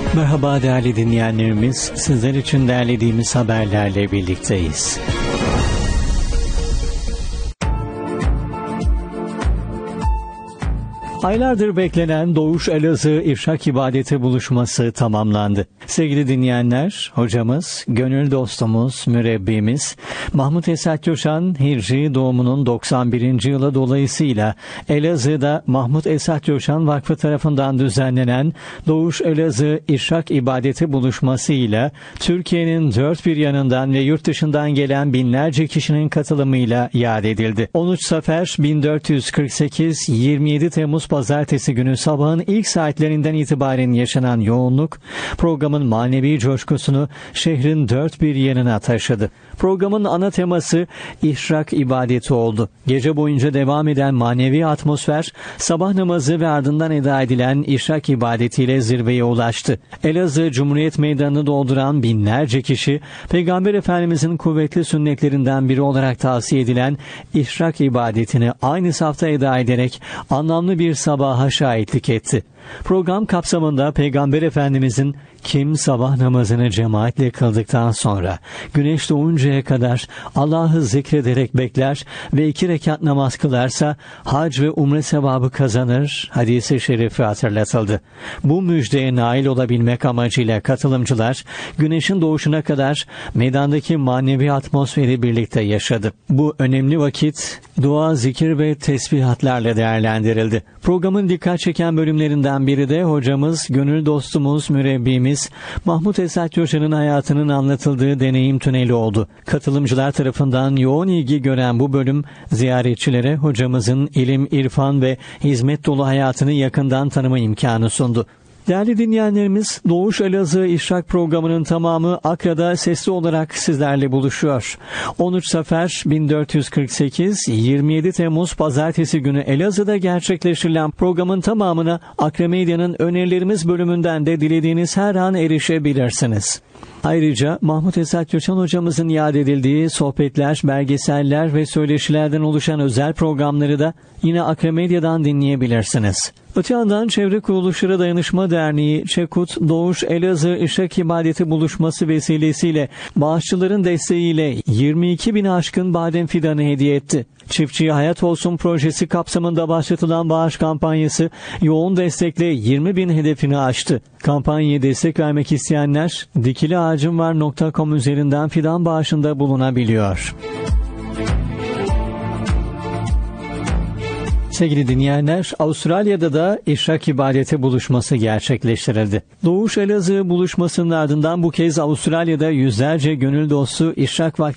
Merhaba değerli dinleyenlerimiz, sizler için derlediğimiz haberlerle birlikteyiz. Aylardır beklenen Doğuş Elazığ İrşak İbadeti buluşması tamamlandı. Sevgili dinleyenler, hocamız, gönül dostumuz, mürebbimiz Mahmut Esat Coşan Hicri doğumunun 91. yılı dolayısıyla Elazığ'da Mahmut Esat Coşan Vakfı tarafından düzenlenen Doğuş Elazığ İrşak İbadeti buluşması ile Türkiye'nin dört bir yanından ve yurt dışından gelen binlerce kişinin katılımıyla yad edildi. 13 Safer 1448 27 Temmuz Pazartesi günü sabahın ilk saatlerinden itibaren yaşanan yoğunluk, programın manevi coşkusunu şehrin dört bir yanına taşıdı. Programın ana teması İşrak ibadeti oldu. Gece boyunca devam eden manevi atmosfer, sabah namazı ve ardından eda edilen İşrak ibadetiyle zirveye ulaştı. Elazığ Cumhuriyet Meydanı'nı dolduran binlerce kişi, Peygamber Efendimizin kuvvetli sünnetlerinden biri olarak tavsiye edilen İşrak ibadetini aynı safta eda ederek anlamlı bir sabaha şahitlik etti. Program kapsamında Peygamber Efendimizin kim sabah namazını cemaatle kıldıktan sonra güneş doğuncaya kadar Allah'ı zikrederek bekler ve 2 rekat namaz kılarsa hac ve umre sevabı kazanır hadisi şerifi hatırlatıldı. Bu müjdeye nail olabilmek amacıyla katılımcılar güneşin doğuşuna kadar meydandaki manevi atmosferi birlikte yaşadı. Bu önemli vakit dua, zikir ve tesbihatlarla değerlendirildi. Programın dikkat çeken bölümlerinden biri de hocamız, gönül dostumuz, mürebbimiz Mahmut Esat Coşan'ın hayatının anlatıldığı deneyim tüneli oldu. Katılımcılar tarafından yoğun ilgi gören bu bölüm ziyaretçilere hocamızın ilim, irfan ve hizmet dolu hayatını yakından tanıma imkanı sundu. Değerli dinleyenlerimiz, Doğuş Elazığ İşrak programının tamamı Akra'da sesli olarak sizlerle buluşuyor. 13 Safer 1448 27 Temmuz Pazartesi günü Elazığ'da gerçekleştirilen programın tamamına Akra Medya'nın önerilerimiz bölümünden de dilediğiniz her an erişebilirsiniz. Ayrıca Mahmut Esat Coşan hocamızın yad edildiği sohbetler, belgeseller ve söyleşilerden oluşan özel programları da yine Akra Medya'dan dinleyebilirsiniz. Öte yandan Çevre Kuruluşları Dayanışma Derneği Çekut Doğuş Elazığ İşrak İbadeti buluşması vesilesiyle bağışçıların desteğiyle 22.000 aşkın badem fidanı hediye etti. Çiftçiye Hayat Olsun projesi kapsamında başlatılan bağış kampanyası yoğun destekle 20.000 hedefini aştı. Kampanyaya destek vermek isteyenler dikiliağacımvar.com üzerinden fidan bağışında bulunabiliyor. Sevgili dinleyenler, Avustralya'da da İşrak İbadeti buluşması gerçekleştirildi. Doğuş Elazığ buluşmasının ardından bu kez Avustralya'da yüzlerce gönül dostu İşrak